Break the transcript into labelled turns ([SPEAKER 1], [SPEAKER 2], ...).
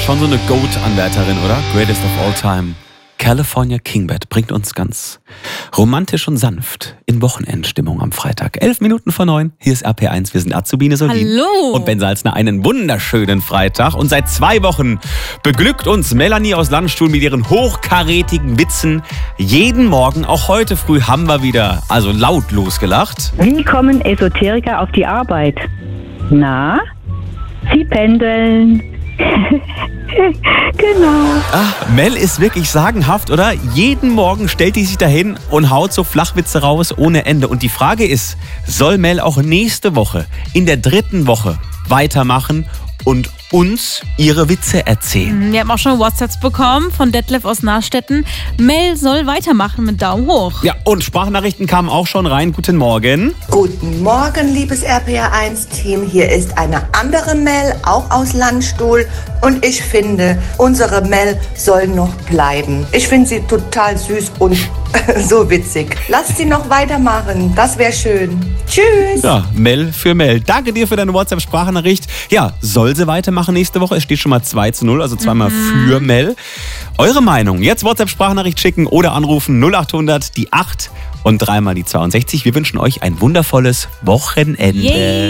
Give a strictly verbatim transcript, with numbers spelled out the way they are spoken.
[SPEAKER 1] schon so eine GOAT-Anwärterin, oder? Greatest of all time. California King Bed bringt uns ganz romantisch und sanft in Wochenendstimmung am Freitag. Elf Minuten vor neun, hier ist R P eins, wir sind Azubine Solin
[SPEAKER 2] Hallo.
[SPEAKER 1] und Ben Salzner. Einen wunderschönen Freitag. Und seit zwei Wochen beglückt uns Melanie aus Landstuhl mit ihren hochkarätigen Witzen. Jeden Morgen, auch heute früh, haben wir wieder also laut losgelacht.
[SPEAKER 3] Wie kommen Esoteriker auf die Arbeit? Na, sie pendeln. Genau.
[SPEAKER 1] Ah, Mel ist wirklich sagenhaft, oder? Jeden Morgen stellt die sich dahin und haut so Flachwitze raus ohne Ende. Und die Frage ist, soll Mel auch nächste Woche, in der dritten Woche, weitermachen und uns ihre Witze erzählen?
[SPEAKER 2] Wir haben auch schon WhatsApps bekommen von Detlef aus Nahrstetten. Mel soll weitermachen mit Daumen hoch.
[SPEAKER 1] Ja, und Sprachnachrichten kamen auch schon rein. Guten Morgen.
[SPEAKER 4] Guten Morgen, liebes R P R eins Team. Hier ist eine andere Mel, auch aus Landstuhl. Und ich finde, unsere Mel soll noch bleiben. Ich finde sie total süß und so witzig. Lasst sie noch weitermachen, das wäre schön. Tschüss.
[SPEAKER 1] Ja, Mel für Mel. Danke dir für deine WhatsApp-Sprachnachricht. Ja, soll sie weitermachen nächste Woche? Es steht schon mal zwei zu null, also zweimal mhm. für Mel. Eure Meinung, jetzt WhatsApp-Sprachnachricht schicken oder anrufen null acht hundert die acht und dreimal die zweiundsechzig. Wir wünschen euch ein wundervolles Wochenende.
[SPEAKER 2] Yay.